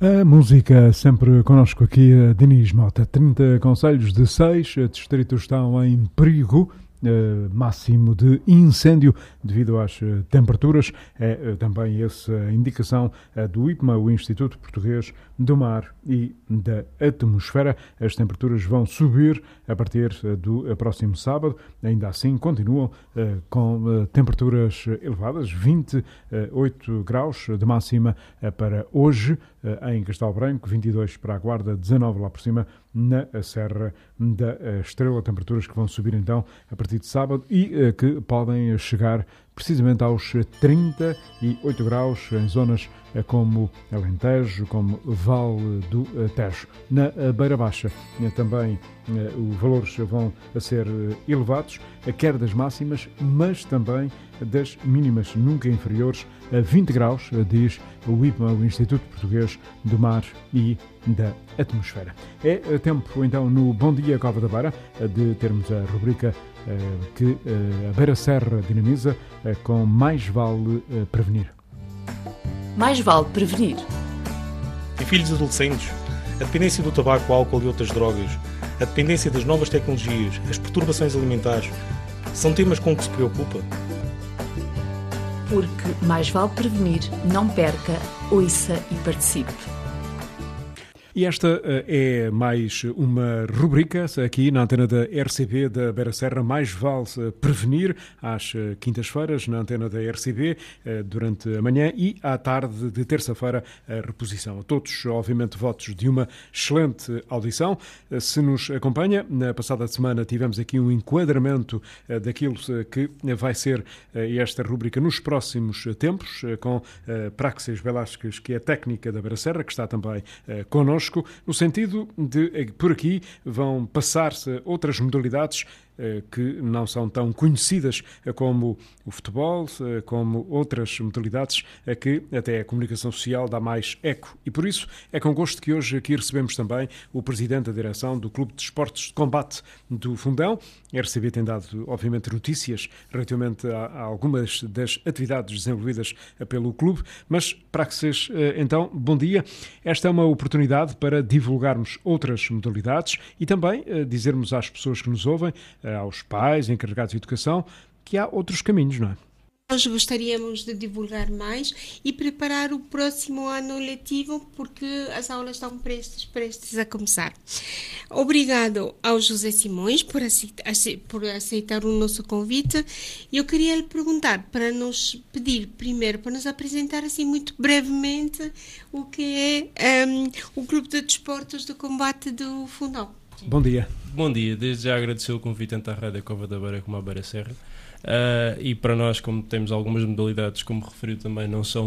A música sempre connosco aqui, a Diniz Mota. 30 concelhos de 6 distritos estão em perigo máximo de incêndio devido às temperaturas. É também essa indicação do IPMA, o Instituto Português do Mar e da Atmosfera. As temperaturas vão subir a partir do próximo sábado. Ainda assim, continuam com temperaturas elevadas, 28 graus de máxima para hoje em Castelo Branco, 22 para a Guarda, 19 lá por cima na Serra da Estrela. Temperaturas que vão subir então a partir de sábado e que podem chegar precisamente aos 38 graus em zonas como Alentejo, como Vale do Tejo. Na Beira Baixa também os valores vão a ser elevados, quer das máximas, mas também das mínimas, nunca inferiores a 20 graus, diz o IPMA, o Instituto Português do Mar e da Atmosfera. É tempo então no Bom Dia Cova da Beira de termos a rubrica que a Beira Serra dinamiza com Mais Vale Prevenir. Mais vale prevenir. Em filhos adolescentes, a dependência do tabaco, álcool e outras drogas, a dependência das novas tecnologias, as perturbações alimentares, são temas com que se preocupa? Porque mais vale prevenir, não perca, ouça e participe. E esta é mais uma rubrica aqui na antena da RCB da Beira Serra, Mais Vale Prevenir, às quintas-feiras na antena da RCB, durante a manhã e à tarde de terça-feira a reposição. A todos, obviamente, votos de uma excelente audição. Se nos acompanha, na passada semana tivemos aqui um enquadramento daquilo que vai ser esta rubrica nos próximos tempos, com Praxis Velasquez, que é técnica da Beira Serra, que está também connosco, no sentido de, por aqui, vão passar-se outras modalidades que não são tão conhecidas como o futebol, como outras modalidades a que até a comunicação social dá mais eco. E por isso é com gosto que hoje aqui recebemos também o Presidente da Direção do Clube de Esportes de Combate do Fundão. A RCB tem dado, obviamente, notícias relativamente a algumas das atividades desenvolvidas pelo clube, mas para que vocês, então, bom dia. Esta é uma oportunidade para divulgarmos outras modalidades e também dizermos às pessoas que nos ouvem, aos pais, encarregados de educação, que há outros caminhos, não é? Nós gostaríamos de divulgar mais e preparar o próximo ano letivo, porque as aulas estão prestes a começar. Obrigado ao José Simões por aceitar o nosso convite. Eu queria lhe perguntar, para nos pedir primeiro, para nos apresentar assim muito brevemente o que é o Clube de Desportos de Combate do Fundão. Bom dia. Bom dia, desde já agradecer o convite tanto à Rádio Cova da Beira como à Beira Serra. E para nós, como temos algumas modalidades, como referiu também, não são